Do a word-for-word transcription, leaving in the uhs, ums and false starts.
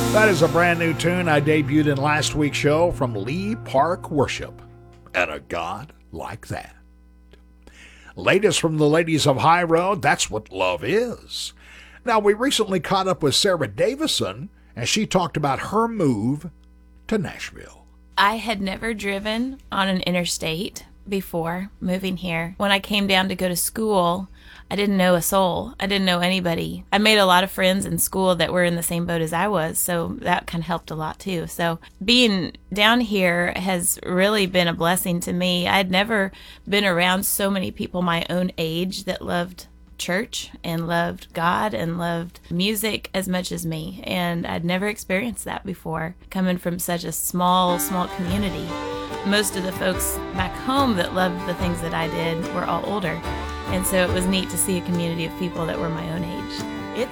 That is a brand new tune I debuted in last week's show from Lee Park Worship. And a God like that. Latest from the ladies of High Road, That's What Love Is. Now, we recently caught up with Sarah Davison, and she talked about her move to Nashville. I had never driven on an interstate before moving here. When I came down to go to school, I didn't know a soul. I didn't know anybody. I made a lot of friends in school that were in the same boat as I was, so that kind of helped a lot too. So being down here has really been a blessing to me. I'd never been around so many people my own age that loved church and loved God and loved music as much as me, and I'd never experienced that before, coming from such a small, small community. Most of the folks back home that loved the things that I did were all older. And so it was neat to see a community of people that were my own age.